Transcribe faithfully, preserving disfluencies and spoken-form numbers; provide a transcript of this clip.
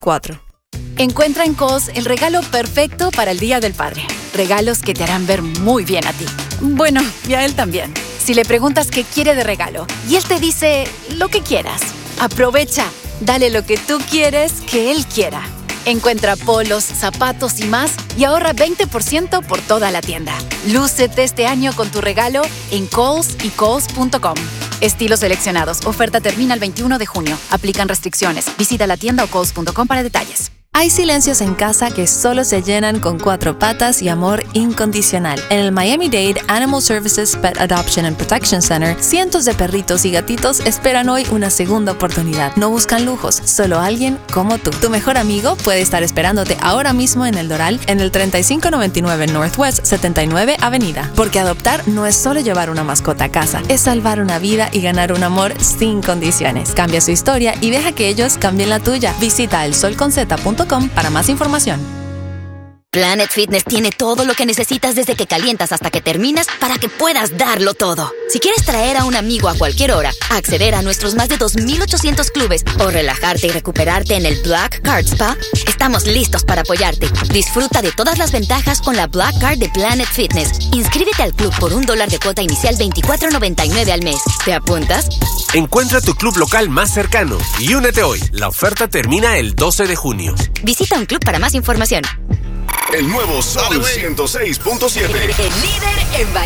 cuatro. Encuentra en Kohl's el regalo perfecto para el Día del Padre. Regalos que te harán ver muy bien a ti. Bueno, y a él también. Si le preguntas qué quiere de regalo y él te dice lo que quieras, aprovecha. Dale lo que tú quieres que él quiera. Encuentra polos, zapatos y más y ahorra veinte por ciento por toda la tienda. Lúcete este año con tu regalo en Kohl's y Kohl's punto com. Estilos seleccionados. Oferta termina el veintiuno de junio. Aplican restricciones. Visita la tienda o Kohl's punto com para detalles. Hay silencios en casa que solo se llenan con cuatro patas y amor incondicional. En el Miami-Dade Animal Services Pet Adoption and Protection Center, cientos de perritos y gatitos esperan hoy una segunda oportunidad. No buscan lujos, solo alguien como tú. Tu mejor amigo puede estar esperándote ahora mismo en el Doral, en el treinta y cinco noventa y nueve Northwest setenta y nueve Avenida. Porque adoptar no es solo llevar una mascota a casa, es salvar una vida y ganar un amor sin condiciones. Cambia su historia y deja que ellos cambien la tuya. Visita el sol con zeta punto com para más información. Planet Fitness tiene todo lo que necesitas desde que calientas hasta que terminas para que puedas darlo todo. Si quieres traer a un amigo a cualquier hora, acceder a nuestros más de dos mil ochocientos clubes o relajarte y recuperarte en el Black Card Spa, estamos listos para apoyarte. Disfruta de todas las ventajas con la Black Card de Planet Fitness. Inscríbete al club por un dólar de cuota inicial veinticuatro noventa y nueve al mes. ¿Te apuntas? Encuentra tu club local más cercano y únete hoy. La oferta termina el doce de junio. Visita un club para más información. El nuevo Sol ciento seis punto siete. El líder en variedad.